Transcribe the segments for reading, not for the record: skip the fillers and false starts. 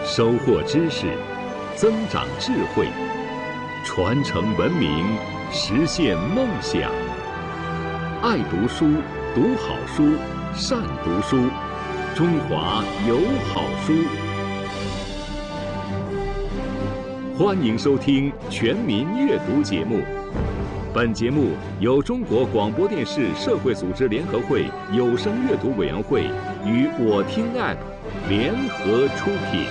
收获知识，增长智慧，传承文明，实现梦想。爱读书，读好书，善读书，中华有好书。欢迎收听全民阅读节目。本节目由中国广播电视社会组织联合会有声阅读委员会与我听 App 联合出品。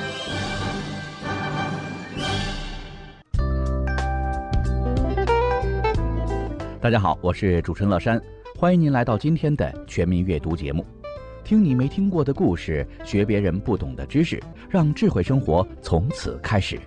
大家好，我是主持人乐山，欢迎您来到今天的全民阅读节目。听你没听过的故事，学别人不懂的知识，让智慧生活从此开始。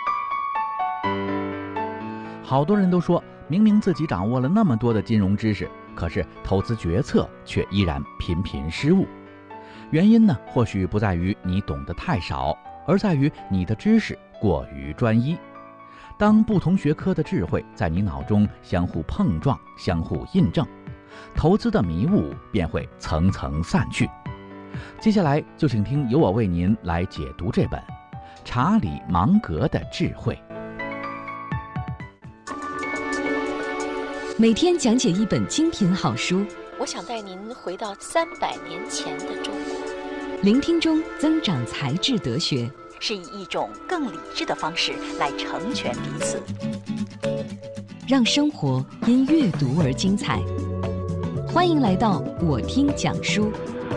好多人都说，明明自己掌握了那么多的金融知识，可是投资决策却依然频频失误。原因呢，或许不在于你懂得太少，而在于你的知识过于专一。当不同学科的智慧在你脑中相互碰撞、相互印证，投资的迷雾便会层层散去。接下来就请听由我为您来解读这本《查理芒格的智慧》。 每天讲解一本精品好书， 我想带您回到300年前的中国， 聆听中增长才智德学， 是以一种更理智的方式来成全彼此， 让生活因阅读而精彩。欢迎来到我听讲书。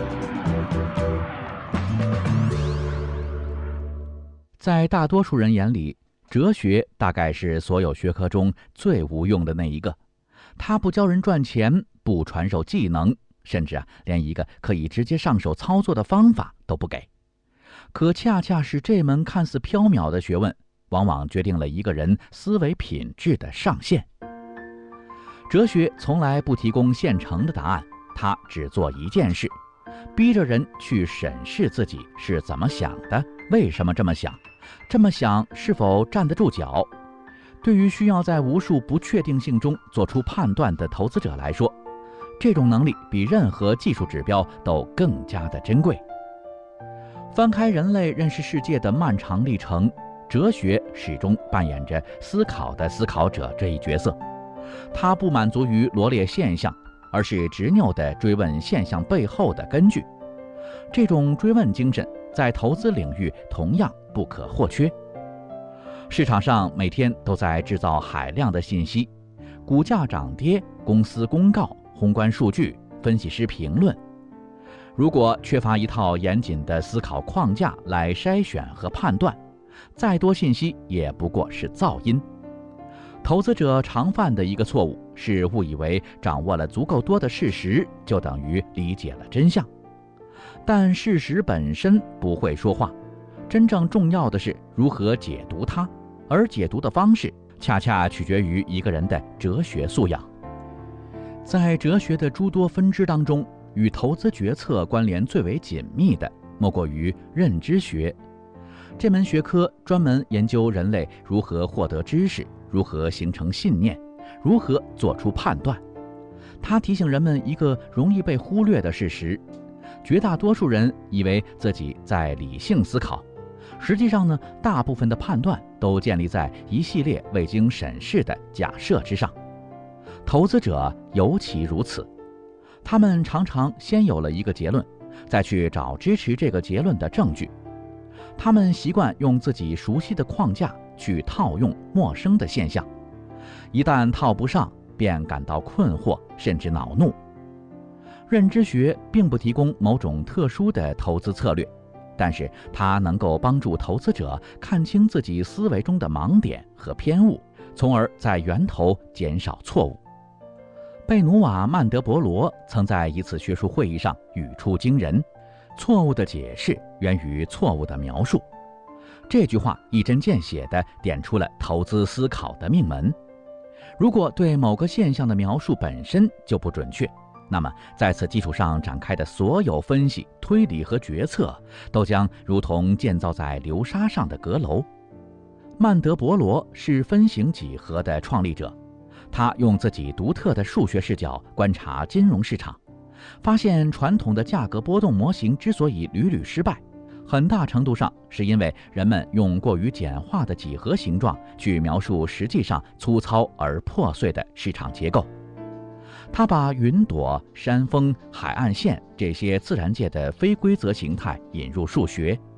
在大多数人眼里，哲学大概是所有学科中最无用的那一个。它不教人赚钱，不传授技能，甚至连一个可以直接上手操作的方法都不给。可恰恰是这门看似缥缈的学问，往往决定了一个人思维品质的上限。哲学从来不提供现成的答案，它只做一件事，逼着人去审视自己是怎么想的，为什么这么想，这么想是否站得住脚。对于需要在无数不确定性中做出判断的投资者来说，这种能力比任何技术指标都更加的珍贵。翻开人类认识世界的漫长历程，哲学始终扮演着思考的思考者这一角色。它不满足于罗列现象，而是执拗地追问现象背后的根据。这种追问精神在投资领域同样不可或缺。市场上每天都在制造海量的信息，股价涨跌、公司公告、宏观数据、分析师评论。如果缺乏一套严谨的思考框架来筛选和判断，再多信息也不过是噪音。投资者常犯的一个错误是误以为掌握了足够多的事实就等于理解了真相，但事实本身不会说话，真正重要的是如何解读它，而解读的方式恰恰取决于一个人的哲学素养。在哲学的诸多分支当中，与投资决策关联最为紧密的莫过于认知学。这门学科专门研究人类如何获得知识，如何形成信念，如何做出判断。它提醒人们一个容易被忽略的事实：绝大多数人以为自己在理性思考，实际上呢，大部分的判断都建立在一系列未经审视的假设之上。投资者尤其如此，他们常常先有了一个结论，再去找支持这个结论的证据。他们习惯用自己熟悉的框架去套用陌生的现象，一旦套不上，便感到困惑，甚至恼怒。认知学并不提供某种特殊的投资策略，但是它能够帮助投资者看清自己思维中的盲点和偏误，从而在源头减少错误。贝努瓦·曼德伯罗曾在一次学术会议上语出惊人：错误的解释源于错误的描述。这句话一针见血地点出了投资思考的命门。如果对某个现象的描述本身就不准确，那么在此基础上展开的所有分析、推理和决策都将如同建造在流沙上的阁楼。曼德伯罗是分形几何的创立者，他用自己独特的数学视角观察金融市场，发现传统的价格波动模型之所以屡屡失败， 很大程度上是因为人们用过于简化的几何形状去描述实际上粗糙而破碎的市场结构。它把云朵、山峰、海岸线这些自然界的非规则形态引入数学，